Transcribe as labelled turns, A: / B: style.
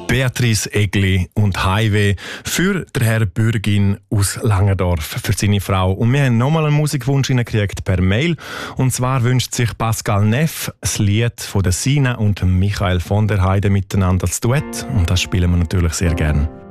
A: Beatrice Egli und Highway für den Herrn Bürgin aus Langendorf, für seine Frau. Und wir haben nochmal einen Musikwunsch gekriegt per Mail. Und zwar wünscht sich Pascal Neff das Lied von der Sina und Michael von der Heide miteinander als Duett. Und das spielen wir natürlich sehr gerne.